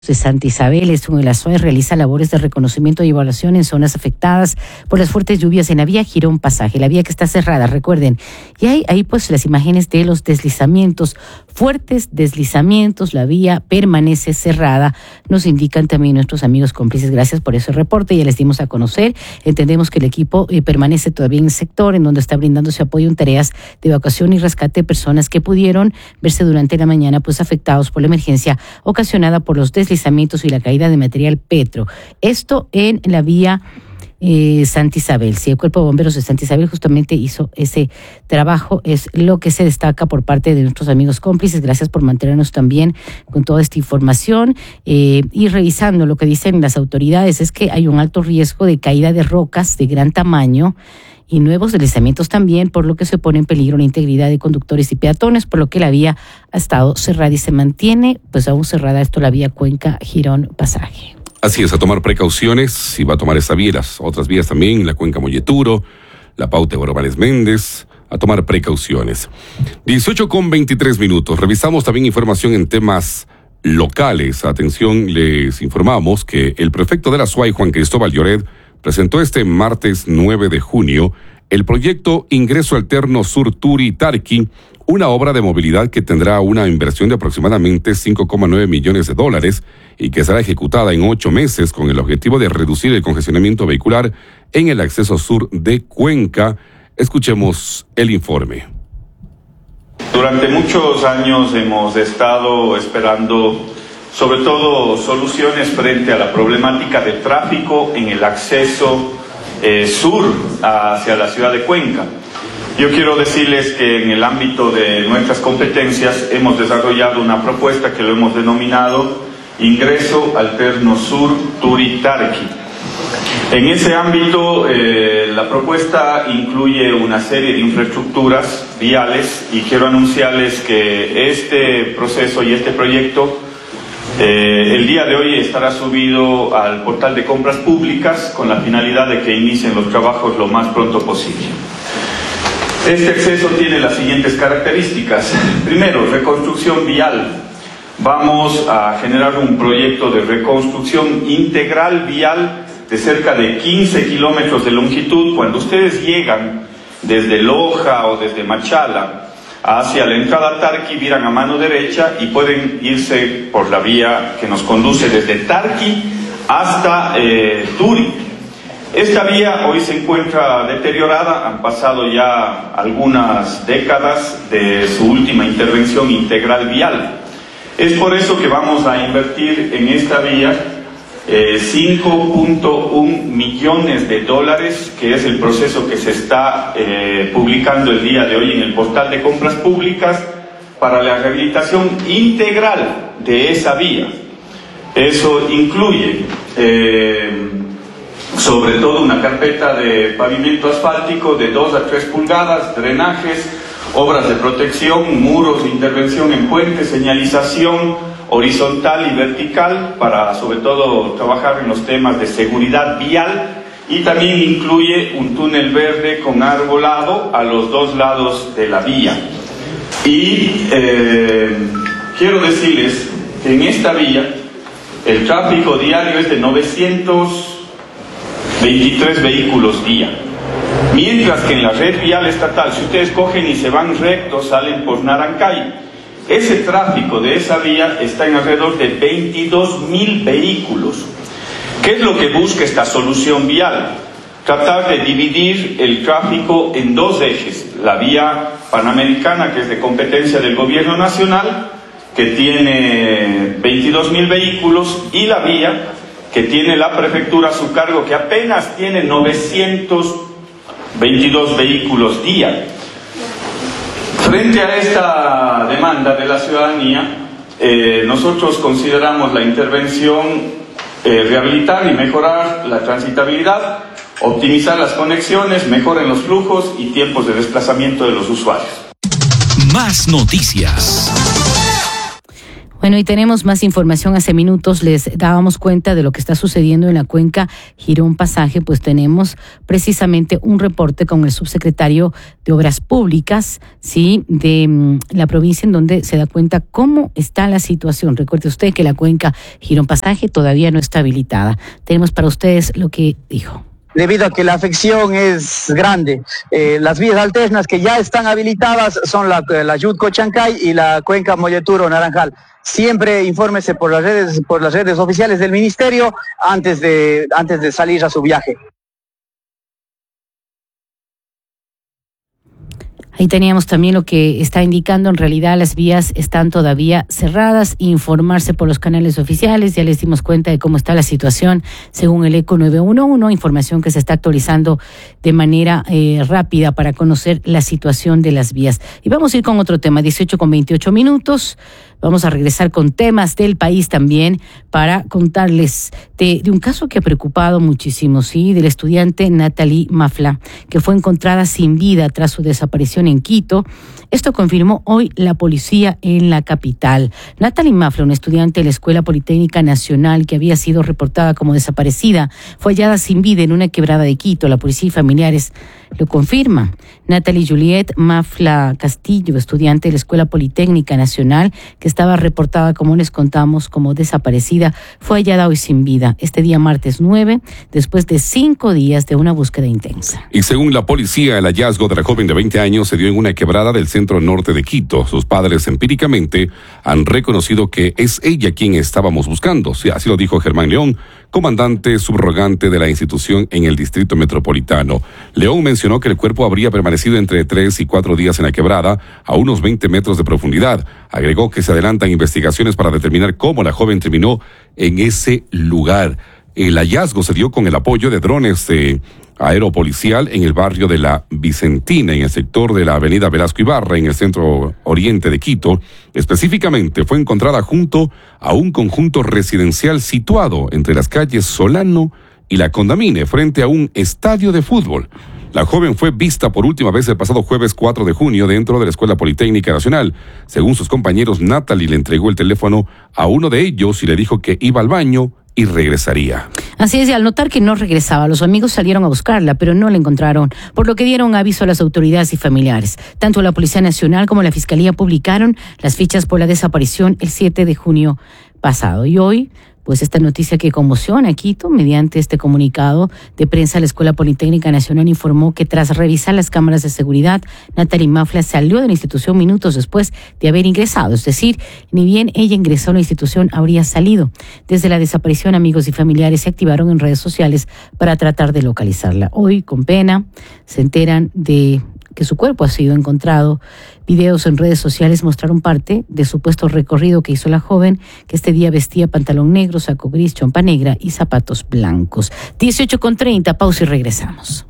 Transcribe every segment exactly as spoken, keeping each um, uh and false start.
de Santa Isabel, esto en la S U A E, realiza labores de reconocimiento y evaluación en zonas afectadas por las fuertes lluvias en la vía Girón Pasaje, la vía que está cerrada, recuerden. Y hay ahí pues las imágenes de los deslizamientos, fuertes deslizamientos, la vía permanece cerrada, nos indican también nuestros amigos cómplices. Gracias por ese reporte, ya les dimos a conocer. Entendemos que el equipo eh, permanece todavía en el sector, en donde está brindándose apoyo en tareas de evacuación y rescate de personas que pudieron verse durante la mañana pues afectados por la emergencia ocasionada por los deslizamientos y la caída de material petro. Esto en la vía eh, Santa Isabel. Si el Cuerpo de Bomberos de Santa Isabel justamente hizo ese trabajo, es lo que se destaca por parte de nuestros amigos cómplices. Gracias por mantenernos también con toda esta información eh, y revisando lo que dicen las autoridades. Es que hay un alto riesgo de caída de rocas de gran tamaño y nuevos deslizamientos también, por lo que se pone en peligro la integridad de conductores y peatones, por lo que la vía ha estado cerrada y se mantiene pues aún cerrada esto, la vía Cuenca Girón Pasaje. Así es, a tomar precauciones, si va a tomar esta vía, las otras vías también, la Cuenca Molleturo, la Pauta Orobanes Méndez, a tomar precauciones. dieciocho con veintitrés minutos, revisamos también información en temas locales. Atención, les informamos que el prefecto de la S U A E, Juan Cristóbal Lloret, presentó este martes nueve de junio el proyecto Ingreso Alterno Sur Turi-Tarqui, una obra de movilidad que tendrá una inversión de aproximadamente cinco coma nueve millones de dólares y que será ejecutada en ocho meses con el objetivo de reducir el congestionamiento vehicular en el acceso sur de Cuenca. Escuchemos el informe. Durante muchos años hemos estado esperando sobre todo soluciones frente a la problemática de tráfico en el acceso eh, sur hacia la ciudad de Cuenca. Yo quiero decirles que en el ámbito de nuestras competencias hemos desarrollado una propuesta que lo hemos denominado Ingreso Alterno Sur Turi-Tarqui. En ese ámbito, eh, la propuesta incluye una serie de infraestructuras viales y quiero anunciarles que este proceso y este proyecto Eh, el día de hoy estará subido al portal de compras públicas con la finalidad de que inicien los trabajos lo más pronto posible. Este acceso tiene las siguientes características. Primero, reconstrucción vial. Vamos a generar un proyecto de reconstrucción integral vial de cerca de quince kilómetros de longitud. Cuando ustedes llegan desde Loja o desde Machala hacia la entrada a Tarqui, viran a mano derecha y pueden irse por la vía que nos conduce desde Tarqui hasta eh, Turi. Esta vía hoy se encuentra deteriorada, han pasado ya algunas décadas de su última intervención integral vial. Es por eso que vamos a invertir en esta vía eh, cinco punto uno millones de dólares, que es el proceso que se está eh, publicando el día de hoy en el portal de compras públicas para la rehabilitación integral de esa vía. Eso incluye eh, sobre todo una carpeta de pavimento asfáltico de dos a tres pulgadas, drenajes, obras de protección, muros de intervención en puentes, señalización horizontal y vertical para sobre todo trabajar en los temas de seguridad vial, y también incluye un túnel verde con arbolado a los dos lados de la vía. Y eh, quiero decirles que en esta vía el tráfico diario es de novecientos veintitrés vehículos día, mientras que en la red vial estatal, si ustedes cogen y se van rectos, salen por Narancay, ese tráfico de esa vía está en alrededor de veintidós mil vehículos. ¿Qué es lo que busca esta solución vial? Tratar de dividir el tráfico en dos ejes. La vía panamericana, que es de competencia del gobierno nacional, que tiene veintidós mil vehículos, y la vía que tiene la prefectura a su cargo, que apenas tiene novecientos veintidós vehículos día. Frente a esta demanda de la ciudadanía, eh, nosotros consideramos la intervención eh, rehabilitar y mejorar la transitabilidad, optimizar las conexiones, mejorar los flujos y tiempos de desplazamiento de los usuarios. Más noticias. Bueno, y tenemos más información. Hace minutos les dábamos cuenta de lo que está sucediendo en la cuenca Girón Pasaje, pues tenemos precisamente un reporte con el subsecretario de Obras Públicas, sí, de um, la provincia, en donde se da cuenta cómo está la situación. Recuerde usted que la cuenca Girón Pasaje todavía no está habilitada. Tenemos para ustedes lo que dijo. Debido a que la afección es grande. Eh, las vías alternas que ya están habilitadas son la, la Yutco Chancay y la cuenca Molleturo Naranjal. Siempre infórmese por las redes, por las redes oficiales del ministerio antes de, antes de salir a su viaje. Ahí teníamos también lo que está indicando, en realidad las vías están todavía cerradas, informarse por los canales oficiales, ya les dimos cuenta de cómo está la situación según el ECO nueve uno uno, información que se está actualizando de manera eh, rápida para conocer la situación de las vías. Y vamos a ir con otro tema, dieciocho con veintiocho minutos. Vamos a regresar con temas del país también para contarles de, de un caso que ha preocupado muchísimo, sí, del estudiante Natalie Mafla, que fue encontrada sin vida tras su desaparición en Quito. Esto confirmó hoy la policía en la capital. Natalie Mafla, una estudiante de la Escuela Politécnica Nacional que había sido reportada como desaparecida, fue hallada sin vida en una quebrada de Quito. La policía y familiares lo confirman. Natalie Juliet Mafla Castillo, estudiante de la Escuela Politécnica Nacional, que estaba reportada, como les contamos, como desaparecida, fue hallada hoy sin vida, este día martes nueve, después de cinco días de una búsqueda intensa. Y según la policía, el hallazgo de la joven de veinte años se dio en una quebrada del centro norte de Quito. Sus padres empíricamente han reconocido que es ella quien estábamos buscando. Sí, así lo dijo Germán León, comandante subrogante de la institución en el distrito metropolitano. León mencionó que el cuerpo habría permanecido entre tres y cuatro días en la quebrada, a unos veinte metros de profundidad. Agregó que se adelantan investigaciones para determinar cómo la joven terminó en ese lugar. El hallazgo se dio con el apoyo de drones de aeropolicial en el barrio de La Vicentina, en el sector de la avenida Velasco Ibarra, en el centro oriente de Quito. Específicamente fue encontrada junto a un conjunto residencial situado entre las calles Solano y La Condamine, frente a un estadio de fútbol. La joven fue vista por última vez el pasado jueves cuatro de junio dentro de la Escuela Politécnica Nacional. Según sus compañeros, Natalie le entregó el teléfono a uno de ellos y le dijo que iba al baño y regresaría. Así es, y al notar que no regresaba, los amigos salieron a buscarla, pero no la encontraron, por lo que dieron aviso a las autoridades y familiares. Tanto la Policía Nacional como la Fiscalía publicaron las fichas por la desaparición el siete de junio pasado. Y hoy, pues esta noticia que conmociona a Quito, mediante este comunicado de prensa, la Escuela Politécnica Nacional informó que tras revisar las cámaras de seguridad, Natalie Mafla salió de la institución minutos después de haber ingresado. Es decir, ni bien ella ingresó a la institución, habría salido. Desde la desaparición, amigos y familiares se activaron en redes sociales para tratar de localizarla. Hoy, con pena, se enteran de que su cuerpo ha sido encontrado. Videos en redes sociales mostraron parte del supuesto recorrido que hizo la joven, que este día vestía pantalón negro, saco gris, chompa negra y zapatos blancos. dieciocho con treinta, pausa y regresamos.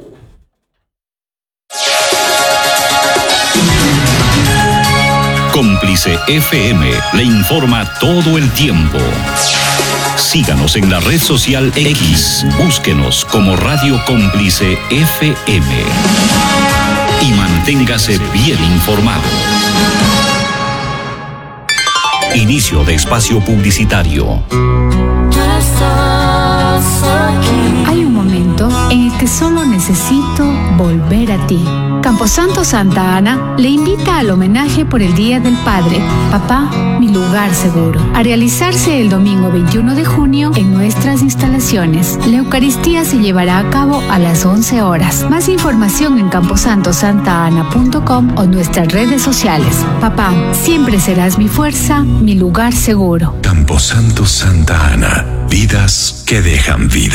Cómplice F M le informa todo el tiempo. Síganos en la red social X, búsquenos como Radio Cómplice F M y manténgase bien informado. Inicio de espacio publicitario. Hay un momento en el que solo necesito volver a ti. Camposanto Santa Ana le invita al homenaje por el Día del Padre, Papá, mi lugar seguro, a realizarse el domingo veintiuno de junio en nuestras instalaciones. La Eucaristía se llevará a cabo a las once horas. Más información en camposanto santa ana punto com o nuestras redes sociales. Papá, siempre serás mi fuerza, mi lugar seguro. Camposanto Santa Ana, vidas que dejan vida.